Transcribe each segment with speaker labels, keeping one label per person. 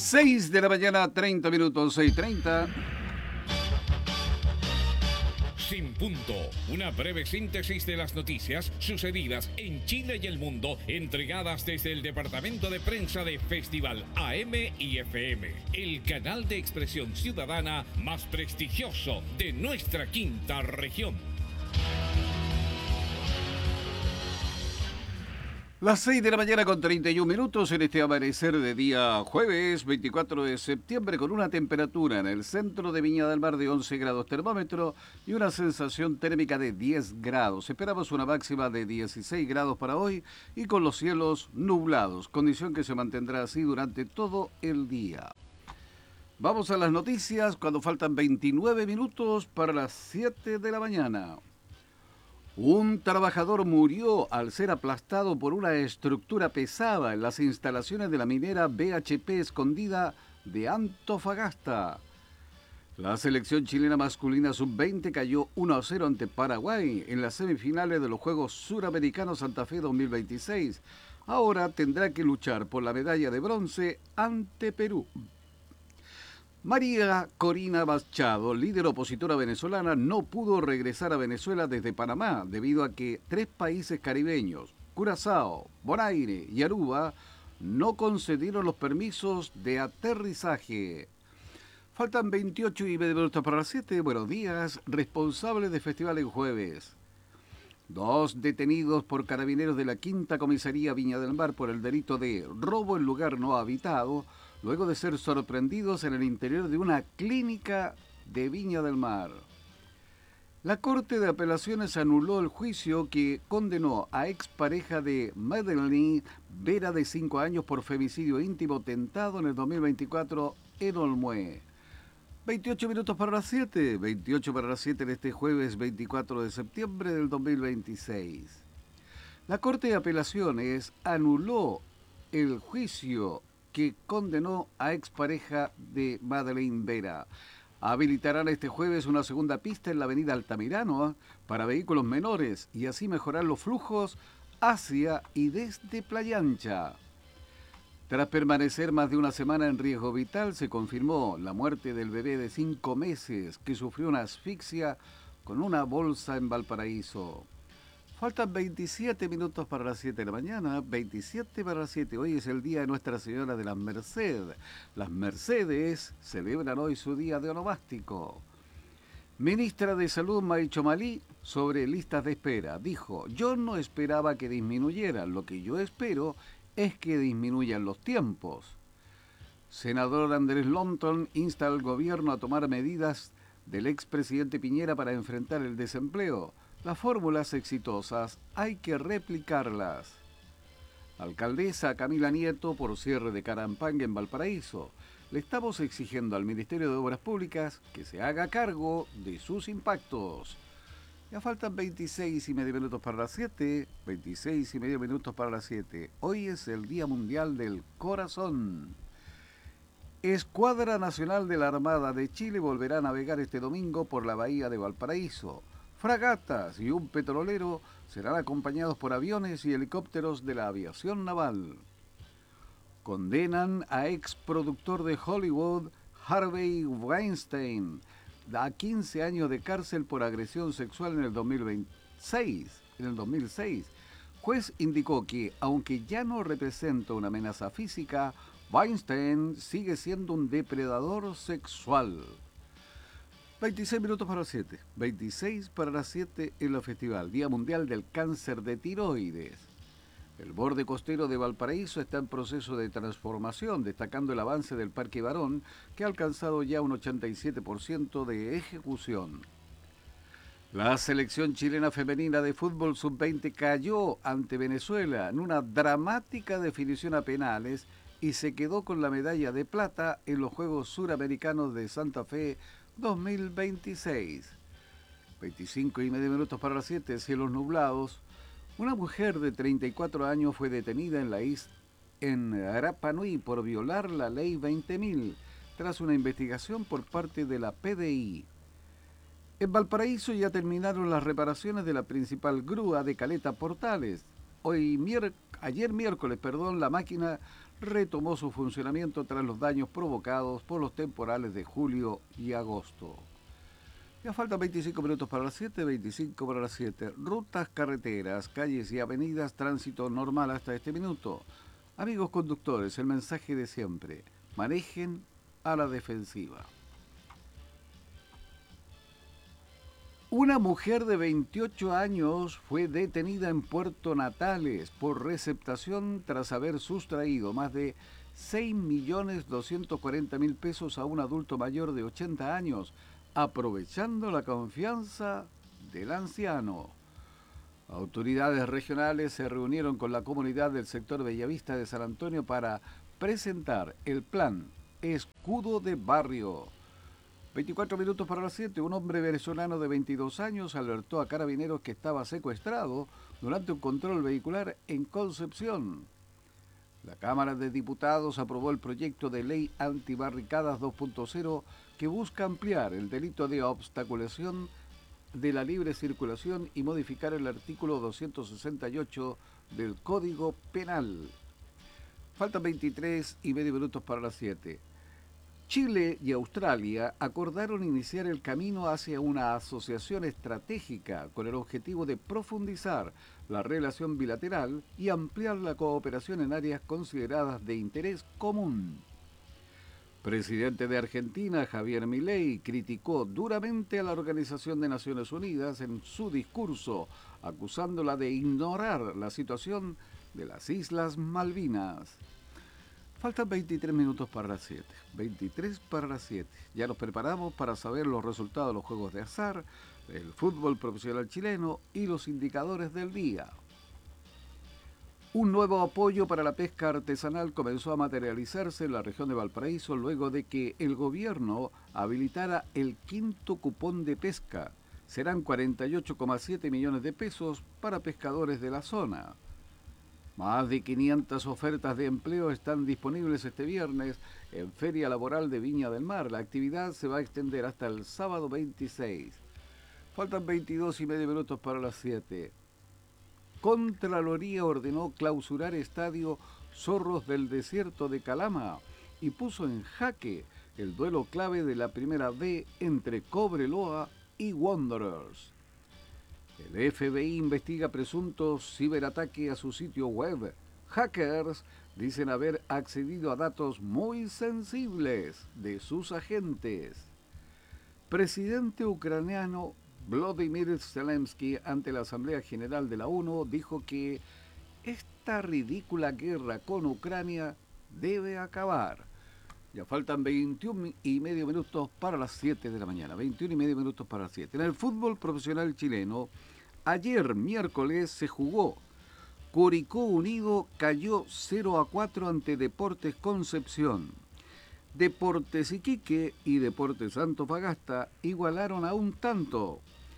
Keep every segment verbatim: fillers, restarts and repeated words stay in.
Speaker 1: seis de la mañana, treinta minutos, seis treinta.
Speaker 2: Sin punto, una breve síntesis de las noticias sucedidas en Chile y el mundo, entregadas desde el departamento de prensa de Festival A M y F M, el canal de expresión ciudadana más prestigioso de nuestra quinta región.
Speaker 1: Las seis de la mañana con treinta y un minutos en este amanecer de día jueves veinticuatro de septiembre, con una temperatura en el centro de Viña del Mar de once grados termómetro y una sensación térmica de diez grados. Esperamos una máxima de dieciséis grados para hoy y con los cielos nublados, condición que se mantendrá así durante todo el día. Vamos a las noticias cuando faltan veintinueve minutos para las siete de la mañana. Un trabajador murió al ser aplastado por una estructura pesada en las instalaciones de la minera B H P Escondida de Antofagasta. La selección chilena masculina sub veinte cayó uno a cero ante Paraguay en las semifinales de los Juegos Suramericanos Santa Fe dos mil veintiséis. Ahora tendrá que luchar por la medalla de bronce ante Perú. María Corina Machado, líder opositora venezolana, no pudo regresar a Venezuela desde Panamá debido a que tres países caribeños, Curazao, Bonaire y Aruba, no concedieron los permisos de aterrizaje. Faltan veintiocho y medio minutos para las siete. Buenos días, responsables de festival en jueves. Dos detenidos por carabineros de la Quinta Comisaría Viña del Mar por el delito de robo en lugar no habitado, luego de ser sorprendidos en el interior de una clínica de Viña del Mar. La Corte de Apelaciones anuló el juicio que condenó a expareja de Madeleine Vera, de cinco años, por femicidio íntimo tentado en el dos mil veinticuatro en Olmué. veintiocho minutos para las siete, veintiocho para las siete en este jueves veinticuatro de septiembre del dos mil veintiséis. La Corte de Apelaciones anuló el juicio que condenó a expareja de Madeleine Vera. Habilitarán este jueves una segunda pista en la avenida Altamirano para vehículos menores y así mejorar los flujos hacia y desde Playa Ancha. Tras permanecer más de una semana en riesgo vital, se confirmó la muerte del bebé de cinco meses que sufrió una asfixia con una bolsa en Valparaíso. Faltan veintisiete minutos para las siete de la mañana, veintisiete para las siete. Hoy es el día de Nuestra Señora de las Mercedes. Las Mercedes celebran hoy su día de onomástico. Ministra de Salud Maicho Malí, sobre listas de espera, dijo: yo no esperaba que disminuyeran, lo que yo espero es que disminuyan los tiempos. Senador Andrés Lonton insta al gobierno a tomar medidas del expresidente Piñera para enfrentar el desempleo. Las fórmulas exitosas hay que replicarlas. Alcaldesa Camila Nieto por cierre de Carampanga en Valparaíso. Le estamos exigiendo al Ministerio de Obras Públicas que se haga cargo de sus impactos. Ya faltan veintiséis y medio minutos para las siete, veintiséis y medio minutos para las siete. Hoy es el Día Mundial del Corazón. Escuadra Nacional de la Armada de Chile volverá a navegar este domingo por la bahía de Valparaíso. Fragatas y un petrolero serán acompañados por aviones y helicópteros de la aviación naval. Condenan a ex productor de Hollywood, Harvey Weinstein, a quince años de cárcel por agresión sexual en el dos mil seis. En el dos mil seis, juez indicó que, aunque ya no representa una amenaza física, Weinstein sigue siendo un depredador sexual. veintiséis minutos para las siete, veintiséis para las siete en la festival, Día Mundial del Cáncer de Tiroides. El borde costero de Valparaíso está en proceso de transformación, destacando el avance del Parque Barón, que ha alcanzado ya un ochenta y siete por ciento de ejecución. La selección chilena femenina de fútbol sub veinte cayó ante Venezuela en una dramática definición a penales y se quedó con la medalla de plata en los Juegos Suramericanos de Santa Fe dos mil veintiséis. veinticinco y medio minutos para las siete, cielos nublados. Una mujer de treinta y cuatro años fue detenida en la isla en Rapa Nui por violar la ley veinte mil, tras una investigación por parte de la P D I. En Valparaíso ya terminaron las reparaciones de la principal grúa de Caleta Portales. Hoy mier- ayer miércoles, perdón, la máquina retomó su funcionamiento tras los daños provocados por los temporales de julio y agosto. Ya faltan veinticinco minutos para las siete, veinticinco para las siete. Rutas, carreteras, calles y avenidas, tránsito normal hasta este minuto. Amigos conductores, el mensaje de siempre: manejen a la defensiva. Una mujer de veintiocho años fue detenida en Puerto Natales por receptación tras haber sustraído más de seis millones doscientos cuarenta mil pesos a un adulto mayor de ochenta años, aprovechando la confianza del anciano. Autoridades regionales se reunieron con la comunidad del sector Bellavista de San Antonio para presentar el plan Escudo de Barrio. veinticuatro minutos para las siete, un hombre venezolano de veintidós años alertó a carabineros que estaba secuestrado durante un control vehicular en Concepción. La Cámara de Diputados aprobó el proyecto de ley antibarricadas dos punto cero que busca ampliar el delito de obstaculización de la libre circulación y modificar el artículo doscientos sesenta y ocho del Código Penal. Faltan veintitrés y medio minutos para las siete. Chile y Australia acordaron iniciar el camino hacia una asociación estratégica con el objetivo de profundizar la relación bilateral y ampliar la cooperación en áreas consideradas de interés común. Presidente de Argentina, Javier Milei, criticó duramente a la Organización de Naciones Unidas en su discurso, acusándola de ignorar la situación de las Islas Malvinas. Faltan veintitrés minutos para las siete. veintitrés para las siete. Ya nos preparamos para saber los resultados de los juegos de azar, el fútbol profesional chileno y los indicadores del día. Un nuevo apoyo para la pesca artesanal comenzó a materializarse en la región de Valparaíso luego de que el gobierno habilitara el quinto cupón de pesca. Serán cuarenta y ocho coma siete millones de pesos para pescadores de la zona. Más de quinientas ofertas de empleo están disponibles este viernes en Feria Laboral de Viña del Mar. La actividad se va a extender hasta el sábado veintiséis. Faltan veintidós y medio minutos para las siete. Contraloría ordenó clausurar estadio Zorros del Desierto de Calama y puso en jaque el duelo clave de la Primera B entre Cobreloa y Wanderers. El F B I investiga presuntos ciberataques a su sitio web. Hackers dicen haber accedido a datos muy sensibles de sus agentes. Presidente ucraniano Volodymyr Zelensky, ante la Asamblea General de la ONU, dijo que esta ridícula guerra con Ucrania debe acabar. Ya faltan veintiún y medio minutos para las siete de la mañana. veintiún y medio minutos para las siete. En el fútbol profesional chileno, ayer miércoles se jugó. Curicó Unido cayó cero a cuatro ante Deportes Concepción. Deportes Iquique y Deportes Antofagasta igualaron a un tanto.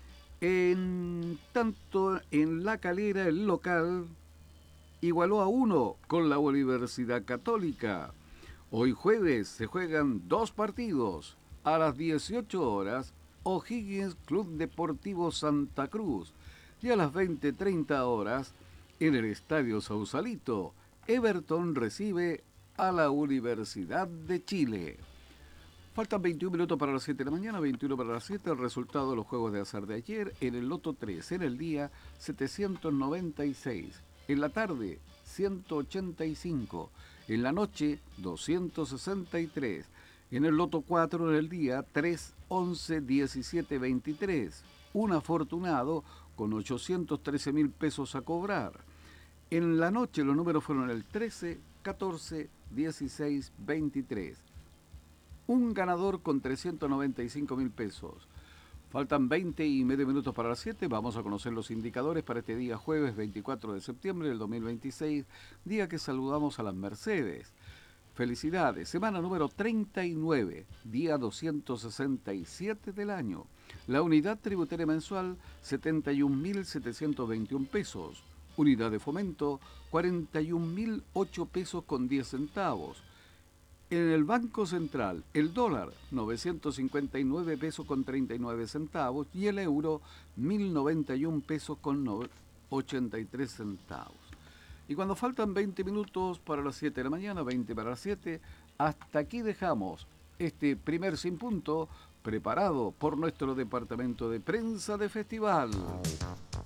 Speaker 1: En tanto, en La Calera, el local igualó a uno con la Universidad Católica. Hoy jueves se juegan dos partidos. A las dieciocho horas, O'Higgins Club Deportivo Santa Cruz. Y a las veinte treinta horas, en el Estadio Sausalito, Everton recibe a la Universidad de Chile. Faltan veintiún minutos para las siete de la mañana, veintiuno para las siete. El resultado de los juegos de azar de ayer: en el Loto tres, en el día setecientos noventa y seis, en la tarde ciento ochenta y cinco, en la noche doscientos sesenta y tres, en el Loto cuatro en el día tres, once, diecisiete, veintitrés. Un afortunado con ochocientos trece mil pesos a cobrar. En la noche los números fueron el trece, catorce, dieciséis, veintitrés. Un ganador con trescientos noventa y cinco mil pesos. Faltan veinte y medio minutos para las siete. Vamos a conocer los indicadores para este día jueves veinticuatro de septiembre del dos mil veintiséis, día que saludamos a las Mercedes. Felicidades, semana número treinta y nueve, día doscientos sesenta y siete del año. La unidad tributaria mensual, setenta y un mil setecientos veintiún pesos. Unidad de fomento, cuarenta y un mil ocho pesos con diez centavos. En el Banco Central, el dólar, novecientos cincuenta y nueve pesos con treinta y nueve centavos y el euro, mil noventa y un pesos con ochenta y tres centavos. Y cuando faltan veinte minutos para las siete de la mañana, veinte para las siete, hasta aquí dejamos este primer Sin Punto preparado por nuestro departamento de prensa de festival.